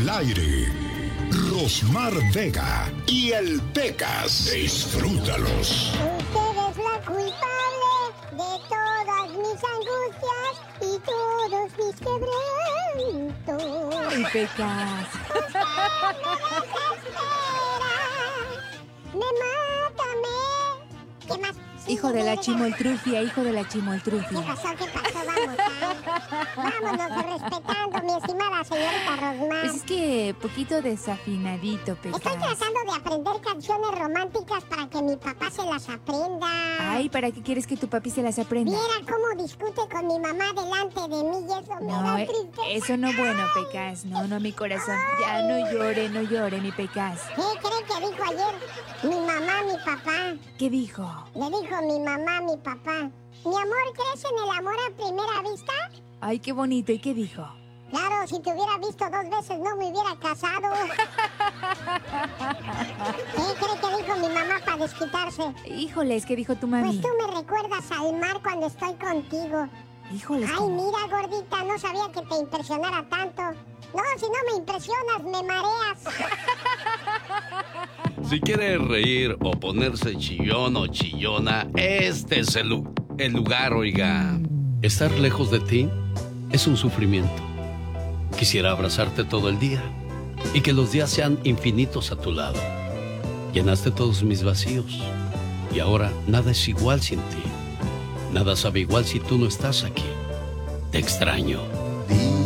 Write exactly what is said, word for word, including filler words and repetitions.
aire, Rosmar Vega y el Pecas. Disfrútalos. Usted es la culpable de todas mis angustias y todos mis quebrantos. Ay, Pecas. Usted me desespera, me mata, me... ¿Qué más? Sí, Hijo de la mira. chimoltrufia, hijo de la ¿Qué chimoltrufia. pasó? ¿Qué pasó? Vamos, ah. Vámonos respetando, mi estimada señorita Rosmar. Pues es que poquito desafinadito, Pecas. Estoy tratando de aprender canciones románticas para que mi papá se las aprenda. Ay, ¿para qué quieres que tu papi se las aprenda? Viera cómo discute con mi mamá delante de mí y eso me No, da eh, tristeza. eso no bueno, Pecas. No, no, mi corazón. Ya no llore, no llore, mi Pecas. ¿Qué cree que dijo ayer mi mamá, mi papá? ¿Qué dijo? Le dijo mi mamá, mi papá. Mi amor, ¿crees en el amor a primera vista? Ay, qué bonito. ¿Y qué dijo? Claro, si te hubiera visto dos veces no me hubiera casado. ¿Qué cree que dijo mi mamá para desquitarse? Híjoles, ¿qué dijo tu mami? Pues tú me recuerdas al mar cuando estoy contigo. Híjoles. Ay, ¿cómo? mira, gordita, no sabía que te impresionara tanto. No, si no me impresionas, me mareas. Si quiere reír o ponerse chillón o chillona, este es el, lu- el lugar, oiga. Estar lejos de ti es un sufrimiento. Quisiera abrazarte todo el día y que los días sean infinitos a tu lado. Llenaste todos mis vacíos y ahora nada es igual sin ti. Nada sabe igual si tú no estás aquí. Te extraño. Día